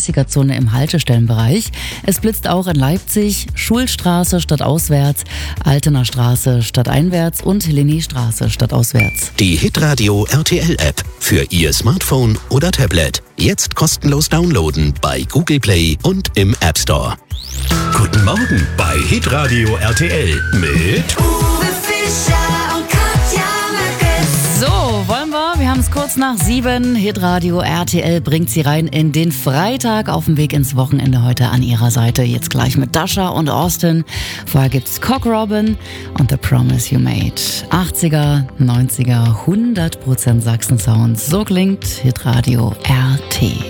30er-Zone im Haltestellenbereich. Es blitzt auch in Leipzig, Schulstraße stadtauswärts, Altener Straße stadteinwärts und Linnéstraße stadtauswärts. Die Hitradio RTL App für Ihr Smartphone oder Tablet. Jetzt kostenlos downloaden bei Google Play und im App Store. Guten Morgen bei Hitradio RTL mit Uwe Fischer und Katja Mückes. So, wollen wir? Wir haben es kurz nach 7. Hitradio RTL bringt Sie rein in den Freitag auf dem Weg ins Wochenende heute an ihrer Seite. Jetzt gleich mit Dasha und Austin. Vorher gibt's Cock Robin und The Promise You Made. 80er, 90er, 100% Sachsen-Sound. So klingt Hitradio RT.